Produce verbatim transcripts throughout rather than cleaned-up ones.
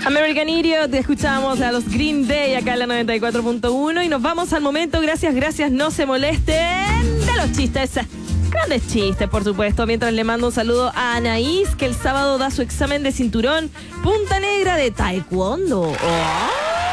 American Idiot, escuchamos a los Green Day acá en la noventa y cuatro punto uno y nos vamos al momento, gracias, gracias, no se molesten, de los chistes. Grandes chistes, por supuesto, mientras le mando un saludo a Anaís, que el sábado da su examen de cinturón punta negra de taekwondo. Oh.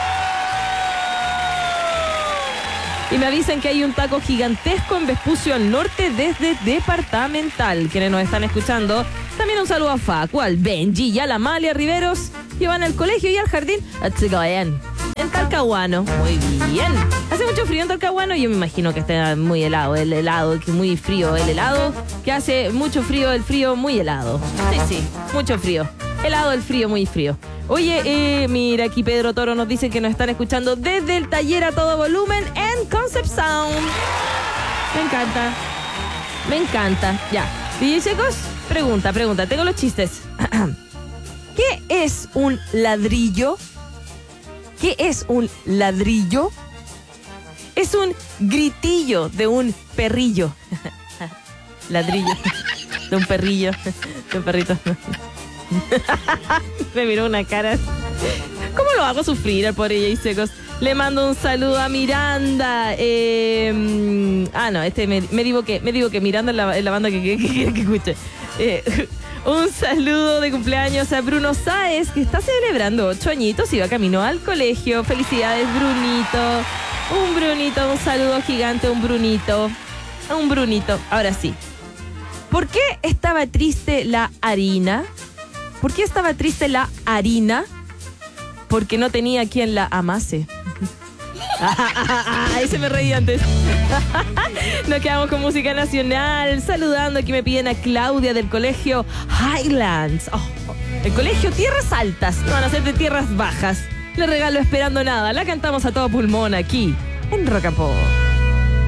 Y me avisan que hay un taco gigantesco en Vespucio al Norte desde Departamental. Quienes nos están escuchando, también un saludo a Facu, al Benji y a la Amalia Riveros, que van al colegio y al jardín a Chicayen, en Talcahuano. Muy bien. Hace mucho frío en Talcahuano, yo me imagino que está muy helado, el helado, que es muy frío el helado, que hace mucho frío, el frío muy helado. Sí, sí, mucho frío. Helado, el frío, muy frío. Oye, eh, mira, aquí Pedro Toro nos dice que nos están escuchando desde el taller a todo volumen en Concept Sound. Me encanta. Me encanta. Ya. D J Checos, pregunta, pregunta. Tengo los chistes. ¿Qué es un ladrillo? ¿Qué es un ladrillo? Es un gritillo de un perrillo. Ladrillo. De un perrillo. De un perrito. Me miró una cara. ¿Cómo lo hago sufrir al pobre D J Secos? Le mando un saludo a Miranda. Eh, ah, no, este me, me digo que me digo que Miranda es la, es la banda que, que, que, que escuche. Eh, un saludo de cumpleaños a Bruno Sáez, que está celebrando ocho añitos y va camino al colegio. Felicidades, Brunito. Un Brunito, un saludo gigante, un Brunito. Un Brunito. Ahora sí. ¿Por qué estaba triste la harina? ¿Por qué estaba triste la harina? Porque no tenía quien la amase. Ahí se me reí antes. Nos quedamos con música nacional. Saludando, aquí me piden a Claudia del colegio Highlands. Oh, el colegio Tierras Altas. No van a ser de tierras bajas. Le regalo Esperando Nada. La cantamos a todo pulmón aquí en Rock and Pop.